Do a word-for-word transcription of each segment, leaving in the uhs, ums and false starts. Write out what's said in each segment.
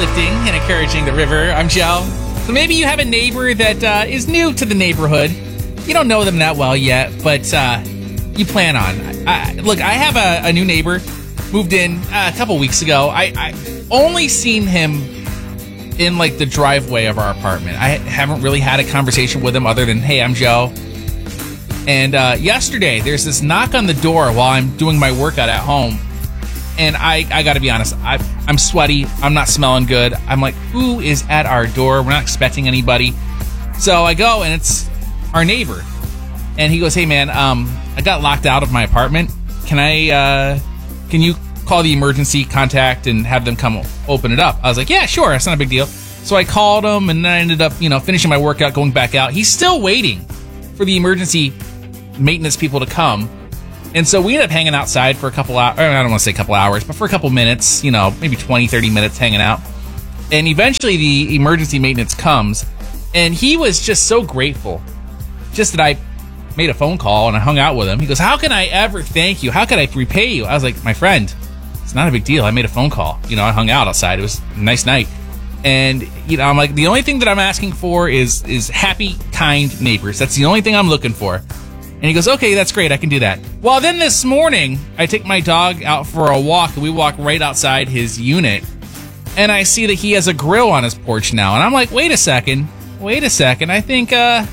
uplifting and encouraging the river. I'm Joe. So maybe you have a neighbor that uh, is new to the neighborhood. You don't know them that well yet, but uh, you plan on. I, look, I have a, a new neighbor, moved in uh, a couple weeks ago. I, I only seen him in like the driveway of our apartment. I haven't really had a conversation with him other than, hey, I'm Joe. And uh, yesterday, there's this knock on the door while I'm doing my workout at home. And I, I got to be honest, I, I'm sweaty. I'm not smelling good. I'm like, who is at our door? We're not expecting anybody. So I go, and it's our neighbor. And he goes, hey, man, um, I got locked out of my apartment. Can I, uh, can you call the emergency contact and have them come open it up? I was like, yeah, sure. That's not a big deal. So I called him, and then I ended up, you know, finishing my workout, going back out. He's still waiting for the emergency maintenance people to come. And so we ended up hanging outside for a couple hours. I don't want to say a couple hours, but for a couple minutes, you know, maybe twenty, thirty minutes hanging out. And eventually the emergency maintenance comes, and he was just so grateful just that I made a phone call and I hung out with him. He goes, how can I ever thank you? How can I repay you? I was like, my friend, it's not a big deal. I made a phone call. You know, I hung out outside. It was a nice night. And, you know, I'm like, the only thing that I'm asking for is is happy, kind neighbors. That's the only thing I'm looking for. And he goes, okay, that's great. I can do that. Well, then this morning, I take my dog out for a walk, and we walk right outside his unit. And I see that he has a grill on his porch now. And I'm like, wait a second. Wait a second. I think, uh,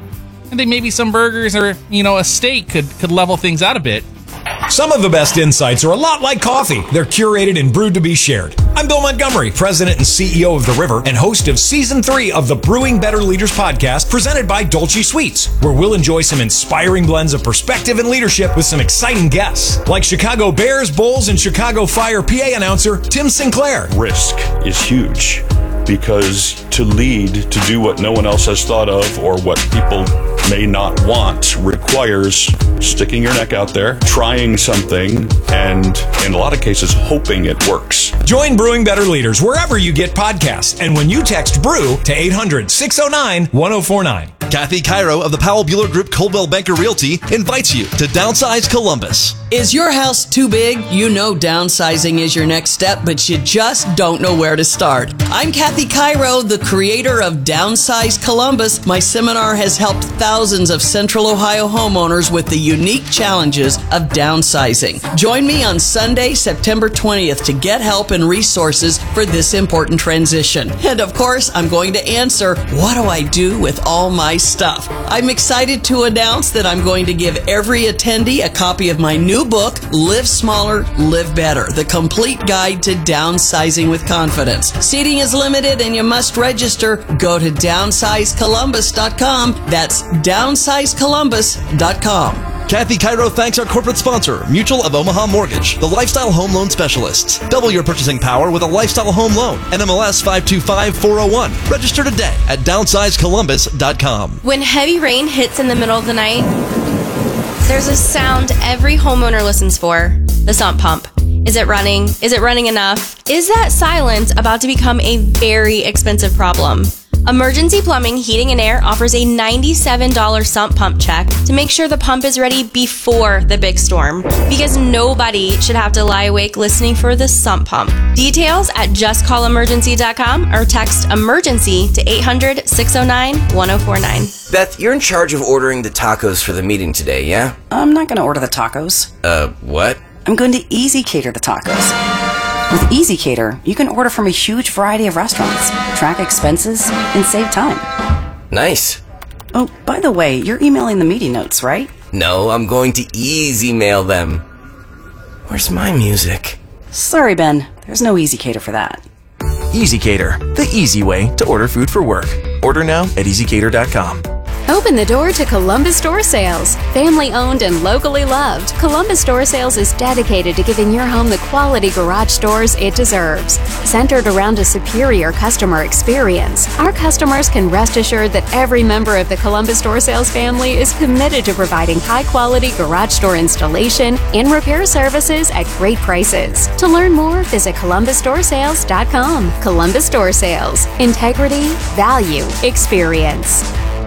I think maybe some burgers or, you know, a steak could, could level things out a bit. Some of the best insights are a lot like coffee. They're curated and brewed to be shared. I'm Bill Montgomery, president and C E O of The River and host of season three of the Brewing Better Leaders podcast presented by Dolce Sweets, where we'll enjoy some inspiring blends of perspective and leadership with some exciting guests, like Chicago Bears, Bulls, and Chicago Fire P A announcer Tim Sinclair. Risk is huge because to lead, to do what no one else has thought of or what people may not want requires sticking your neck out there, trying something, and in a lot of cases, hoping it works. Join Brewing Better Leaders wherever you get podcasts, and when you text BREW to eight hundred, six oh nine, one oh four nine. Kathy Cairo of the Powell Bueller Group Coldwell Banker Realty invites you to Downsize Columbus. Is your house too big? You know downsizing is your next step, but you just don't know where to start. I'm Kathy Cairo, the creator of Downsize Columbus. My seminar has helped thousands of Central Ohio homeowners with the unique challenges of downsizing. Join me on Sunday, September twentieth to get help and resources for this important transition. And of course, I'm going to answer, what do I do with all my stuff? I'm excited to announce that I'm going to give every attendee a copy of my new book, Live Smaller, Live Better, the complete guide to downsizing with confidence. Seating is limited and you must register. Go to downsize columbus dot com. That's downsize columbus dot com. Kathy Cairo thanks our corporate sponsor, Mutual of Omaha Mortgage, the lifestyle home loan specialists. Double your purchasing power with a lifestyle home loan. N M L S five two five four oh one. Register today at downsize columbus dot com. When heavy rain hits in the middle of the night, there's a sound every homeowner listens for, the sump pump. Is it running? Is it running enough? Is that silence about to become a very expensive problem? Emergency Plumbing, Heating and Air offers a ninety-seven dollars sump pump check to make sure the pump is ready before the big storm, because nobody should have to lie awake listening for the sump pump. Details at just call emergency dot com or text emergency to eight hundred, six oh nine, one oh four nine. Beth, you're in charge of ordering the tacos for the meeting today, yeah? I'm not going to order the tacos. Uh, what? I'm going to Easy Cater the tacos. With Easy Cater, you can order from a huge variety of restaurants, track expenses, and save time. Nice. Oh, by the way, you're emailing the meeting notes, right? No, I'm going to easy mail them. Where's my music? Sorry, Ben. There's no Easy Cater for that. Easy Cater, the easy way to order food for work. Order now at easy cater dot com. Open the door to Columbus Door Sales. Family owned and locally loved, Columbus Door Sales is dedicated to giving your home the quality garage doors it deserves. Centered around a superior customer experience, our customers can rest assured that every member of the Columbus Door Sales family is committed to providing high quality garage door installation and repair services at great prices. To learn more, visit columbus door sales dot com. Columbus Door Sales. Integrity, value, experience.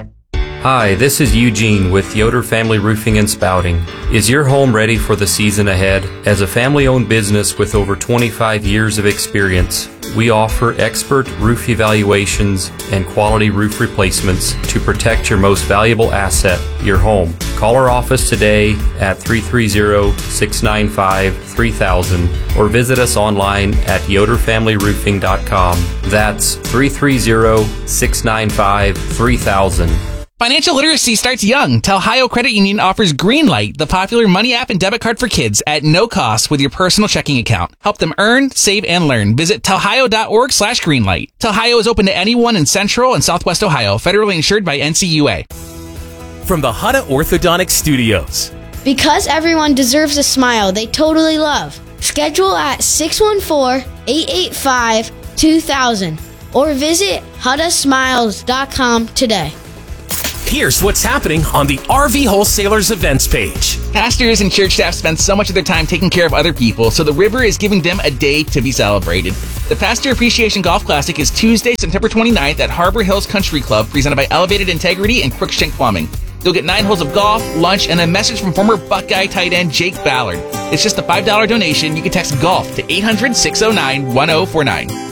Hi, this is Eugene with Yoder Family Roofing and Spouting. Is your home ready for the season ahead? As a family-owned business with over twenty-five years of experience, We offer expert roof evaluations and quality roof replacements to protect your most valuable asset, your home. Call our office today at three three zero, six nine five, three thousand or visit us online at yoder family roofing dot com. That's three three zero, six nine five, three thousand. Financial literacy starts young. Ohio Credit Union offers Greenlight, the popular money app and debit card for kids, at no cost with your personal checking account. Help them earn, save, and learn. Visit telhio.org slash greenlight. Telhio is open to anyone in Central and Southwest Ohio. Federally insured by N C U A. From the Hutta Orthodontic Studios. Because everyone deserves a smile they totally love. Schedule at six one four, eight eight five, two thousand or visit hutta smiles dot com today. Here's what's happening on the R V Wholesalers events page. Pastors and church staff spend so much of their time taking care of other people, so the river is giving them a day to be celebrated. The Pastor Appreciation Golf Classic is Tuesday, September twenty-ninth at Harbor Hills Country Club, presented by Elevated Integrity and Crookshank Plumbing. You'll get nine holes of golf, lunch, and a message from former Buckeye tight end Jake Ballard. It's just a five dollars donation. You can text GOLF to eight hundred, six oh nine, one oh four nine.